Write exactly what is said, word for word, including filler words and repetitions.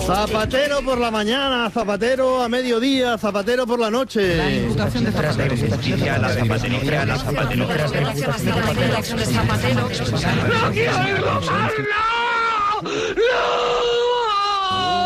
Zapatero por la mañana, zapatero a mediodía, zapatero por la noche. La imputación de Zapatero. La zapatería, la zapatería. ¡No quiero ir, ¡No! ¡No!